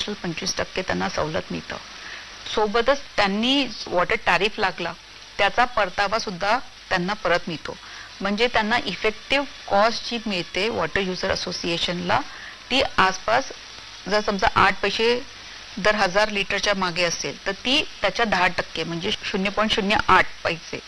Additional 25% त्यांना सवलत मिळतं. सोबतच त्यांनी वॉटर टॅरिफ लागला त्याचा परतावा सुद्धा त्यांना परत मिळतो. म्हणजे त्यांना इफेक्टिव्ह कॉस्ट जी मिळते वॉटर युजर असोसिएशनला ती आसपास जर समजा 8 पैसे दर 1000 लिटरच्या मागे असेल तर ती त्याच्या 10% म्हणजे 0.08 पैसे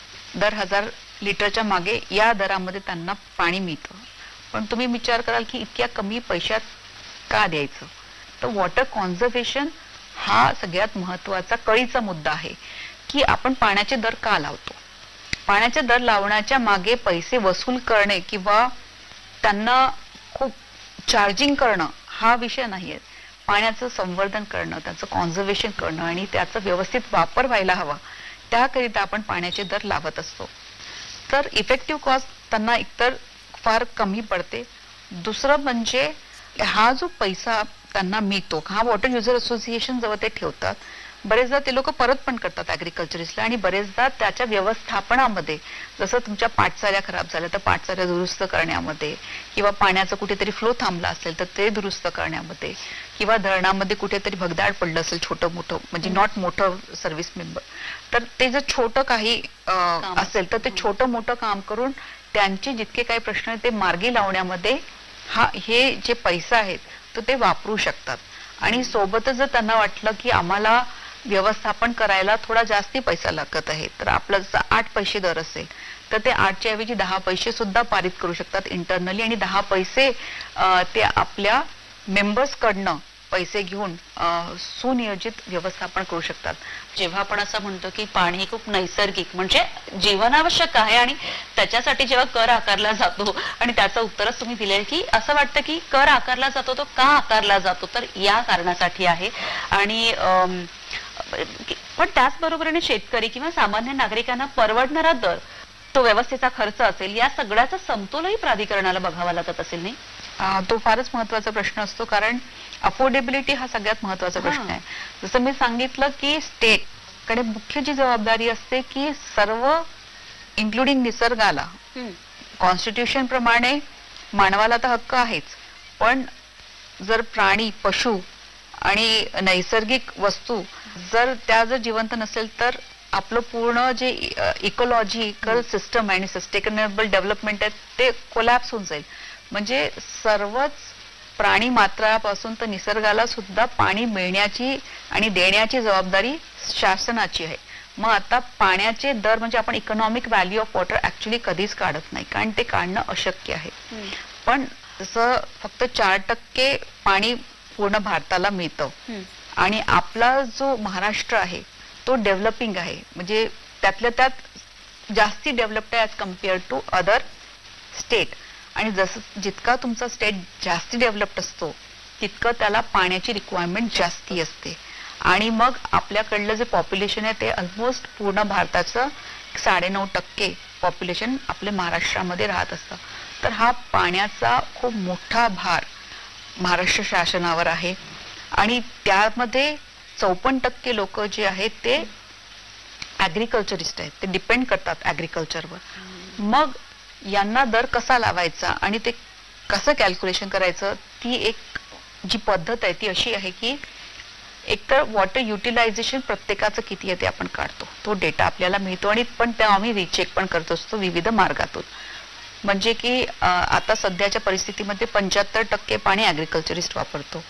दर 1000 लिटरच्या मागे या दरामध्ये त्यांना पाणी मिळतं. पण तुम्ही विचार कराल की इतक्या कमी पैशात का द्यायचं. तर वॉटर कॉन्झर्वेशन हा सगळ्यात महत्त्वाचा कळीचा मुद्दा आहे की आपण पाण्याचे दर का लावतो. पाण्याचे दर लावण्याच्या मागे पैसे वसूल करणे किंवा त्यांना खूप चार्जिंग करणं हा विषय नाहीये. पाण्याचं संवर्धन करणं, त्याचं कॉन्झर्वेशन करणं आणि त्याचा व्यवस्थित वापर व्हायला हवा त्याकरिता आपण पाण्याचे दर लावत असतो. तर इफेक्टिव्ह कॉस्ट त्यांना एकतर फार कमी पडते. दुसरं म्हणजे हा जो पैसा त्यांना मिळतो हा वॉटर युजर असोसिएशन जवळ ते ठेवतात. बरेचदा ते लोक परत पण करतात ॲग्रिकल्चरिस्टला आणि बरेचदा त्याच्या व्यवस्थापनामध्ये जसं तुमच्या पाटसाऱ्या खराब झाल्या तर पाटसाऱ्या दुरुस्त करण्यामध्ये किंवा पाण्याचं कुठेतरी फ्लो थांबला असेल तर ते दुरुस्त करण्यामध्ये किंवा धरणामध्ये कुठेतरी भगदाड पडलं असेल छोटं मोठं म्हणजे नॉट मोठं सर्व्हिस मेंबर तर ते जर छोटं काही असेल तर ते छोटं मोठं काम करून त्यांचे जितके काही प्रश्न आहेत ते मार्गी लावण्यामध्ये हे जे पैसा आहेत तर ते वापरू शकतात. आणि सोबतच जर त्यांना वाटलं की आम्हाला व्यवस्थापन करायला थोडा जास्ती पैसा लागत आहे तर आपला जसं 8 पैसे दर असेल तर ते 8च्या ऐवजी 10 पैसे सुद्धा पारित करू शकतात इंटरनली आणि 10 पैसे ते आपल्या मेंबर्स कडनं पैसे घेऊन सुनियोजित व्यवस्थापन करू शकतात. जेव्हा आपण असं म्हणतो की पाणी हे खूप नैसर्गिक म्हणजे जीवनावश्यक आहे आणि त्याच्यासाठी जेव्हा कर आकारला जातो आणि त्याचं उत्तरच तुम्ही दिले की असं वाटतं की कर आकारला जातो तो का आकारला जातो तर या कारणासाठी आहे. आणि पण त्याचबरोबरीने शेतकरी किंवा सामान्य नागरिकांना परवडणारा दर तो व्यवस्थेचा खर्च असेल या सगळ्याचा समतोलही प्राधिकरणाला बघावा लागत असेल नाही. तो फारच महत्वाचा प्रश्न असतो कारण अफोर्डेबिलिटी हा सगळ्यात महत्वाचा प्रश्न आहे. जसं मी सांगितलं की स्टेट कडे मुख्य जी जबाबदारी असते की सर्व इन्क्लुडिंग निसर्गाला कॉन्स्टिट्यूशन प्रमाणे मानवाला तर हक्क आहेच पण जर प्राणी पशु आणि नैसर्गिक वस्तू जर जिवंत नसेल तर आपलं पूर्ण जे इकोलॉजिकल सिस्टम आणि सस्टेनेबल डेव्हलपमेंट आहे ते कोलॅप्स होऊन जाईल. म्हणजे सर्वच प्राणी मात्रापासून तर निसर्गाला सुद्धा पाणी मिळण्याची आणि देण्याची जबाबदारी शासनाची आहे. मग आता पाण्याचे दर म्हणजे आपण economic value of water actually कधीच काढत नाही कारण ते काढणं अशक्य आहे. पण जसं फक्त 4% पाणी पूर्ण भारताला मिळतं आणि आपला जो महाराष्ट्र आहे तो डेव्हलपिंग आहे म्हणजे त्यातल्या त्यात जास्ती डेव्हलप्ड आहे as compare to other state. आणि जसं जितका तुमचा स्टेट जास्ती डेव्हलप्ड असतो तितकं त्याला पाण्याची रिक्वायरमेंट जास्ती असते. आणि मग आपल्याकडलं जे पॉप्युलेशन आहे ते ऑलमोस्ट पूर्ण भारताचं 9.5% पॉप्युलेशन आपल्या महाराष्ट्रामध्ये राहत असतं. तर हा पाण्याचा खूप मोठा भार महाराष्ट्र शासनावर आहे आणि त्यामध्ये 54% लोक जे आहेत ते ॲग्रिकल्चरिस्ट आहेत ते डिपेंड करतात ॲग्रिकल्चरवर. मग यांना दर कसा लावायचा आणि ते कसं कॅल्क्युलेशन करायचं ती एक जी पद्धत आहे ती अशी आहे की एकतर वॉटर युटिलायझेशन प्रत्येकाचं किती आहे ते आपण काढतो तो डेटा आपल्याला मिळतो आणि पण ते आम्ही रिचेक पण करत असतो विविध मार्गातून. म्हणजे की आता सध्याच्या परिस्थितीमध्ये 75% पाणी ॲग्रिकल्चरिस्ट वापरतो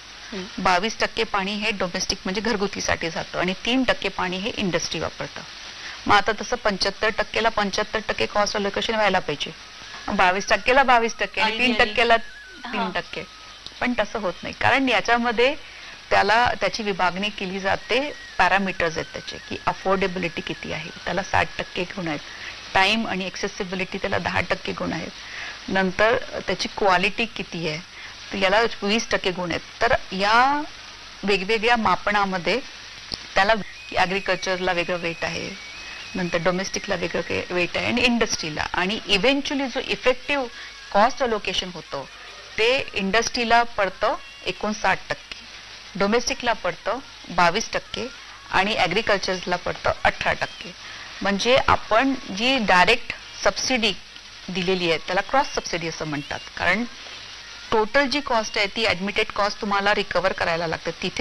22% पाणी हे डोमेस्टिक म्हणजे घरगुतीसाठी जातं आणि 3% पाणी हे इंडस्ट्री वापरतं. मग आता तसं 75%ला 75% कॉस्ट अलोकेशन व्हायला पाहिजे 22%ला 22% आणि 3%ला 3%. पण तसं होत नाही कारण याच्यामध्ये त्याची विभागणी केली जाते. पॅरामीटर्स आहेत त्याचे की अफोर्डेबिलिटी किती आहे त्याला 60% गुण आहेत. टाइम आणि एक्सेसिबिलिटी त्याला 10% गुण आहेत. नंतर त्याची क्वालिटी किती आहे याला 20% गुण आहेत. तर या वेगवेगळ्या मापनामध्ये त्याला ॲग्रिकल्चरला वेगळं वेट आहे नंतर डोमेस्टिकला वेगळं वेट आहे आणि इंडस्ट्रीला. आणि इव्हेंच्युअली जो इफेक्टिव्ह कॉस्ट अलोकेशन होतं ते इंडस्ट्रीला पडतं 59%, डोमेस्टिकला पडतं 22% आणि ॲग्रिकल्चरला पडतं 18%. म्हणजे आपण जी डायरेक्ट सबसिडी दिलेली आहे त्याला क्रॉस सबसिडी असं म्हणतात कारण टोटल जी कॉस्ट आहे ती ॲडमिटेड कॉस्ट तुम्हाला रिकव्हर करायला लागते तिथे